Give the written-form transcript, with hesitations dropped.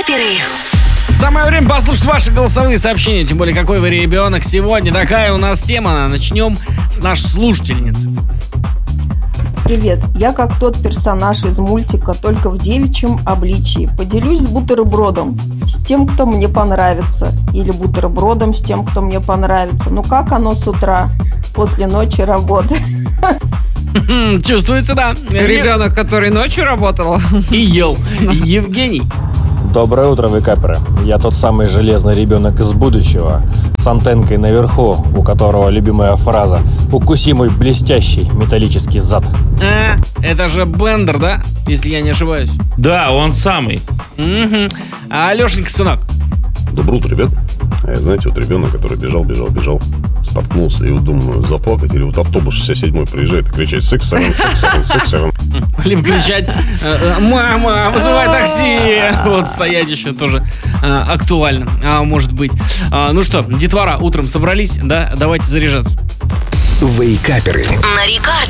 Вейкаперы. Самое время послушать ваши голосовые сообщения, тем более какой вы ребенок. Сегодня такая у нас тема. Начнем с нашей слушательницы. Привет, я как тот персонаж из мультика, только в девичьем обличии. Поделюсь с бутербродом с тем, кто мне понравится. Или бутербродом с тем, кто мне понравится. Ну как оно с утра, после ночи работы? Чувствуется, да. Ребенок, который ночью работал и ел. Евгений. Доброе утро, вейкаперы. Я тот самый железный ребенок из будущего, с антенкой наверху, у которого любимая фраза «Укуси мой блестящий металлический зад». Это же Бендер, да? Если я не ошибаюсь. Да, он самый. Угу. А Алешенька, сынок? Доброе утро, ребят. Знаете, вот ребенок, который бежал, споткнулся, и вот думаю, заплакать, или вот автобус 67-й приезжает и кричать «Сикс-севен». Либо кричать «Мама, вызывай такси!» Вот стоять еще тоже актуально, может быть. Ну что, детвора, утром собрались, да? Давайте заряжаться. Вейкаперы. На Рекорде.